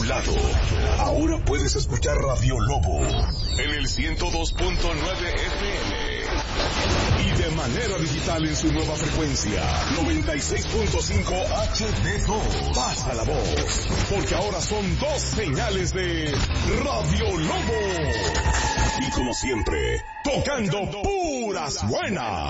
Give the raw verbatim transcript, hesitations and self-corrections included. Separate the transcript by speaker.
Speaker 1: tu lado. Ahora puedes escuchar Radio Lobo en el ciento dos punto nueve F M y de manera digital en su nueva frecuencia noventa y seis punto cinco H D dos. Pasa la voz, porque ahora son dos señales de Radio Lobo. Y como siempre, tocando puras buenas.